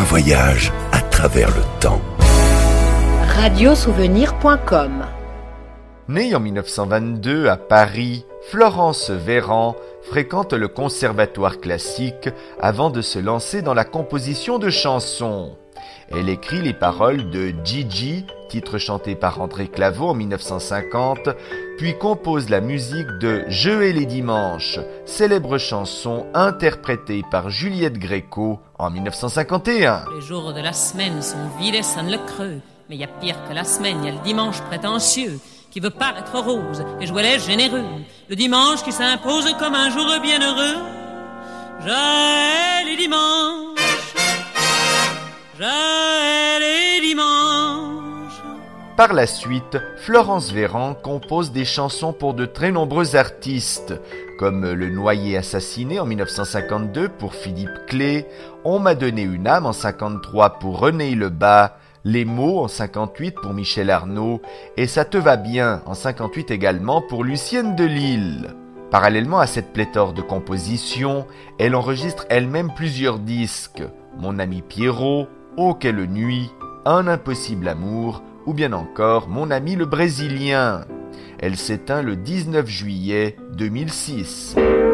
voyage à travers le temps. Radiosouvenir.com. Née en 1922 à Paris, Florence Véran fréquente le conservatoire classique avant de se lancer dans la composition de chansons. Elle écrit les paroles de Gigi, titre chanté par André Claveau en 1950, puis compose la musique de Je et les dimanches, célèbre chanson interprétée par Juliette Gréco en 1951. Les jours de la semaine sont vides et ça ne le creux, mais il y a pire que la semaine, il y a le dimanche prétentieux qui veut paraître rose et jouer les généreux, le dimanche qui s'impose comme un jour bienheureux. J'ai les dimanches, j'ai les dimanches. Par la suite, Florence Véran compose des chansons pour de très nombreux artistes, comme Le Noyé assassiné en 1952 pour Philippe Clé, On m'a donné une âme en 1953 pour René Lebas, Les mots en 1958 pour Michel Arnaud et Ça te va bien en 1958 également pour Lucienne de Lille. Parallèlement à cette pléthore de compositions, elle enregistre elle-même plusieurs disques, Mon ami Pierrot, Oh quelle nuit, Un impossible amour ou bien encore Mon ami le Brésilien. Elle s'éteint le 19 juillet 2006.